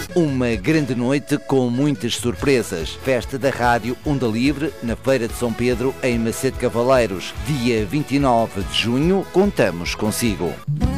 Uma grande noite com muitas surpresas. Festa da Rádio Onda Livre na Feira de São Pedro, em Macedo Cavaleiros. Dia 29 de junho, contamos consigo.